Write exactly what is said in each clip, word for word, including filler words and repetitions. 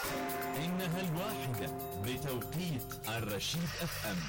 إنها الواحدة بتوقيت الرشيد اف ام.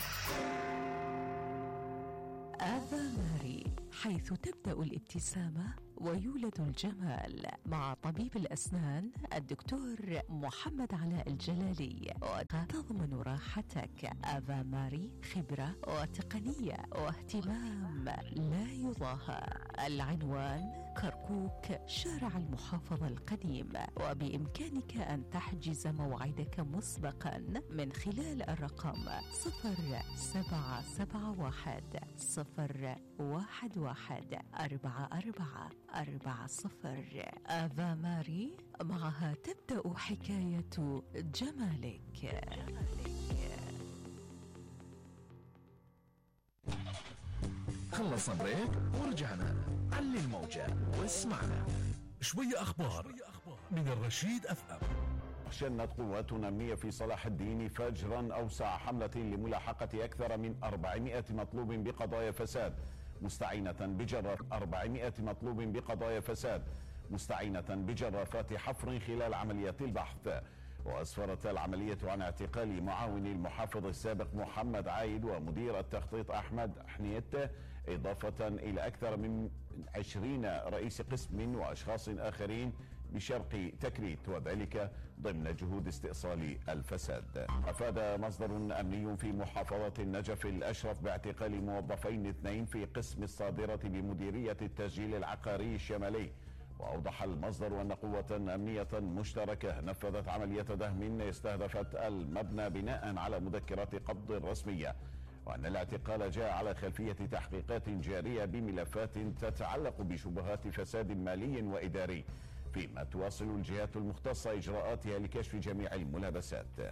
آفا ماري، حيث تبدأ الابتسامة ويولد الجمال، مع طبيب الأسنان الدكتور محمد علاء الجلالي، وتضمن راحتك. آفا ماري خبرة وتقنية واهتمام لا يضاهى. العنوان كركوك، شارع المحافظة القديم، وبإمكانك أن تحجز موعدك مسبقا من خلال الرقم صفر سبعة سبعة واحد صفر واحد واحد أربعة أربعة أربعة صفر. آفا ماري، معها تبدأ حكاية جمالك. خلصنا بريك ورجعنا. علي الموجة واسمعنا شوية أخبار من الرشيد اف ام. شنت قواتنا الأمنية في صلاح الدين فجرا أوسع حملة لملاحقة أكثر من أربعمائة مطلوب بقضايا فساد، مستعينة بجرافات أربعمائة مطلوب بقضايا فساد مستعينة بجرافات حفر خلال عملية البحث. وأسفرت العملية عن اعتقال معاون المحافظ السابق محمد عايد ومدير التخطيط أحمد حنيت، إضافة إلى أكثر من عشرين رئيس قسم وأشخاص آخرين بشرق تكريت، وذلك ضمن جهود استئصال الفساد. أفاد مصدر أمني في محافظة النجف الأشرف باعتقال موظفين اثنين في قسم الصادرة بمديرية التسجيل العقاري الشمالي. وأوضح المصدر أن قوة أمنية مشتركة نفذت عملية دهم استهدفت المبنى بناء على مذكرات قبض رسمية، وأن الاعتقال جاء على خلفية تحقيقات جارية بملفات تتعلق بشبهات فساد مالي وإداري، فيما تواصل الجهات المختصة إجراءاتها لكشف جميع الملابسات.